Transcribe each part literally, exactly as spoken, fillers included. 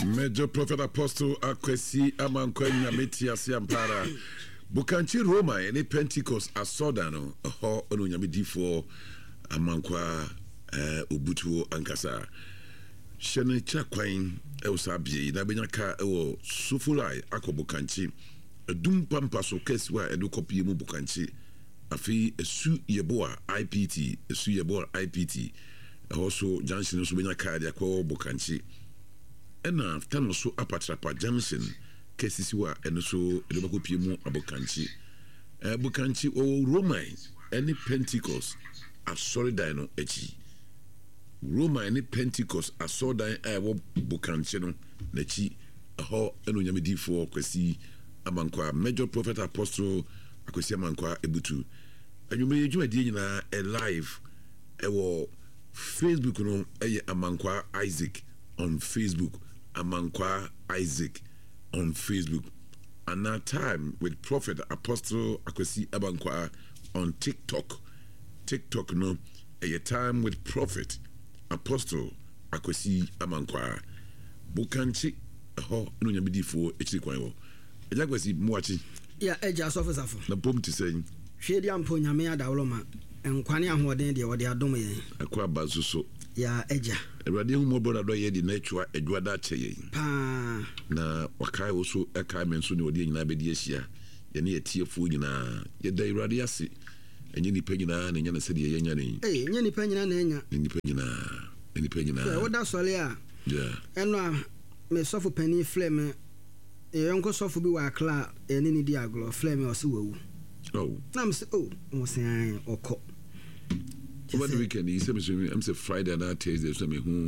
Major Prophet Apostle Akwesi Amankwa Nyameti Asiampara Bukanchi Roma any Pentecost Asodano ho onu nyamedifo Amankwa Ubutu Ankasa Shene Chakwain Eusabie na benyaka ewo Sufulai Akobukanchi Dum pampa so keswa edu kopie mu Bukanchi afi esu yeboa I P T esu yeboa I P T also Johnson so benyaka dia ko Bukanchi ena tano so apatrapa Johnson kesisiwa eno so edobako pie mu Abukanchi eh Bukanchi o Roman any Pentecost asoridan no echi Roman any Pentecost asoridan e wo Bukanchi no nachi ho eno nyamedifo kwesi Amankwa Major Prophet Apostle Akwesi Amankwa Ebutu anwumre yedwuma die nyina e live e wo Facebook no eye Amankwa Isaac on Facebook Amankwa Isaac on Facebook and that time with Prophet Apostle Akwesi Amankwa on TikTok TikTok no a time with Prophet Apostle Akwesi Amankwa Bukanchi ho no nyamedifo echi kwan wo Ejakwesi muachi ya eja sofosafo na bom ti sen hwedi ampo nyame adawloma enkwane ahoden de wode adom yen akwa bazuso ya eja Ewrade hu mo brother do ye di nature edwada che yen pa na wakai wo so ekai menso ne wode nyina be di ahia ye ne yetiefu nyina ye da Ewrade ase enye nipa nyina na nya na se de ye nya ne eh nya nipa nyina na nya nipa nyina nipa nyina e woda sole a yeah eno a me sofo pani flame e yonko sofo bi wa kla ene ni di aglo flame o se wawu oh na me se oh mo se an okọ over the weekend he said me I'm say Friday and Thursday so me hu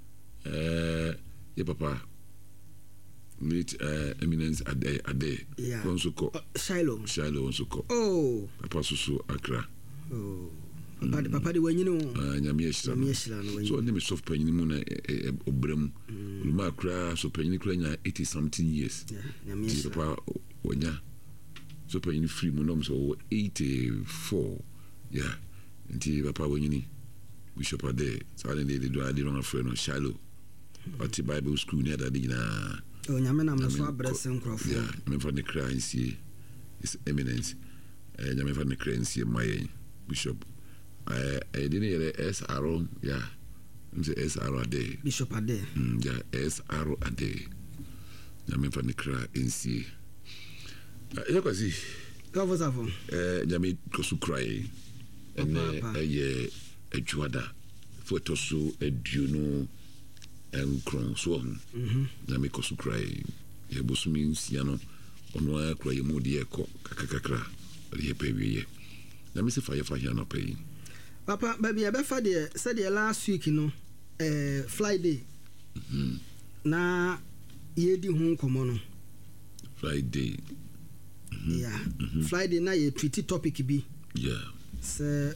eh ye papa meet uh, eminence ade ade onso ko Shiloh Shiloh onso ko oh papa susu Accra oh papa de papa de wanyino ah nyame yeshira nyame yeshira no so ne me soft panyin mu na obram ma Accra so panyin kura nya eighty something years nyame yeshira papa wonya so panyin free mu no so eighty-four yeah nti papa wanyini bishop ade so ade de do ade no afre no Shiloh at Bible school near that na oh nyame na me so abrese nkrofo yeah me for the crancy is eminence eh nyame for the crancy my bishop eh I didn't hear S R O yeah nse S R O ade bishop ade mm yeah S R O ade nyame for the crancy eh kwasi go for eh nyame kosu cry ene eye adwada photo so aduno enkron so mhm na me kosu cry ye bosumi nsia no ono akra ye modi eko kakakakra ye pewiye na me se fa ye fa hia no pay papa baby e be fa de se de last week no eh Friday mhm na ye di hu nkomo no Friday mhm yeah mm-hmm. Friday na ye treat topic bi yeah se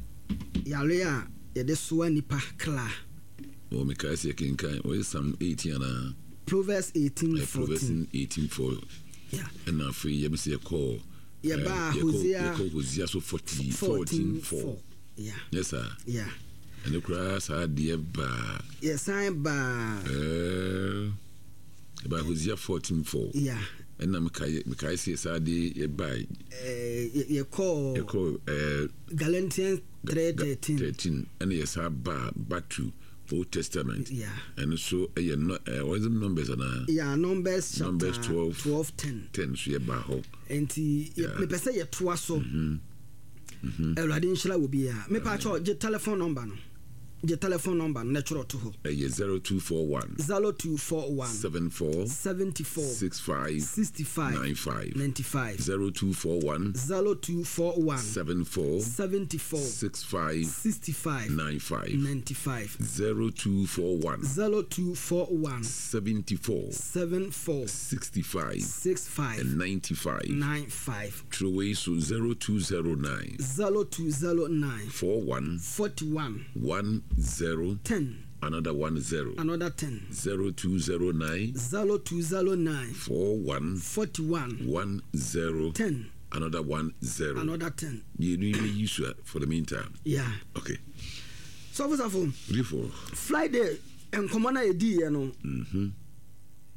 yale a ye de so anipa kla o me ka se kinkan o Psalm eighteen na Proverbs eighteen fourteen Proverbs eighteen four yeah and na free ye be se call ye ba Hosea ye Hosea so forty fourteen four yeah yes sir yeah and the cross had the ba yes I ba eh ba Hosea fourteen four yeah and na me ka me ka se sa de ye ba eh ye call ye call eh Galatians three thirteen and yes ba back to Old Testament yeah and so eh no eh what is the numbers na yeah numbers numbers twelve twelve ten ten so ye ba ho enti me pese ye toa so mhm mhm Ewrade nshira wo bia me pa cho je telephone number no je telephone number natural to ho eh zero two four one zero two four one seven four seventy-four sixty-five sixty-five ninety-five ninety-five zero two four one zero two four one seventy-four seventy-four sixty-five sixty-five ninety-five ninety-five zero two four one zero two four one seventy-four seventy-four sixty-five sixty-five and ninety-five ninety-five through away so zero two zero nine zero two zero nine four one forty-one one zero ten another one zero another ten zero two zero nine zero two zero nine four one forty-one one zero ten another one zero another ten you really use it for the meantime yeah okay so for beautiful Friday enkomo na edi ye no mhm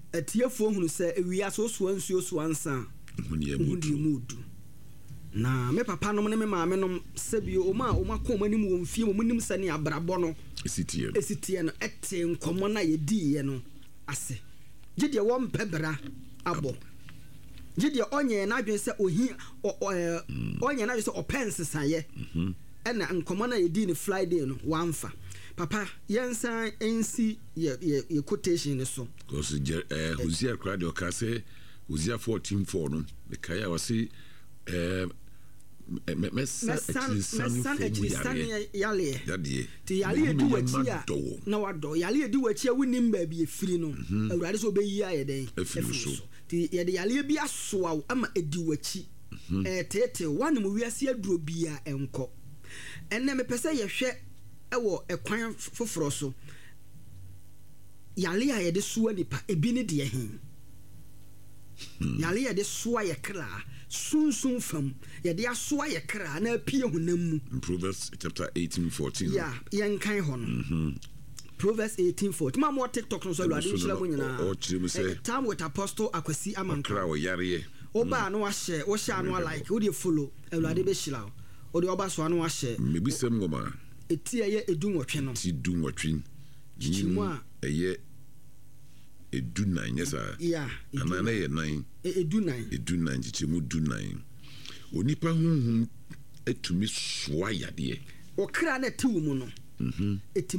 atiefo hunu sɛ ewia so so ansuo so ansa huni mudu na me papa nom ne me maame nom sebio o ma o ma ko manim wo mfie mo nim sɛ ne abrabɔ no esitie esitie no ete nkomo na ye di ye no ase gide wo mpebra abo gide onye na adwen sɛ ohi onye na adwen sɛ opense saye ɛna nkomo na ye di ne Friday no wamfa papa yensan ensi ye ye quotation ne so because eh Hosea crowd o ka say Hosea fourteen four no the kaya was say eh mesa san ejisane yale yade ti yale di wachi a na wado yale di wachi a wonim ba bi efiri no awurade so beyi aye den efiri so ti yade yale bi asoa ama edi wachi eh tete wane mu wiase aduro bia enko enne me pese ye hwe ewo ekwan foforo so yale a yede soa nipa ebi ne de hin yale yede soa ye kra sunsun fam yede asoa ye kra na pie honam mu Proverbs chapter eighteen fourteen yeah yen kan ho no Proverbs eighteen fourteen ma mo TikTok no so lo ade nshira mo nyina o chire me say time with Apostle Akwasi Amanka kra wo yare o ba no wa share wo share no like wo dey follow ewurade be shira o dey oba so no wa share me bi sem ngoma eti eye edu nwotwe no ti du nwotwe chichimu a eye edu nine yes ah yeah anana ye nine edu nine edu nine chichimu du nine onipa hunhun etumi soa yade o kra na ti wo mu no mhm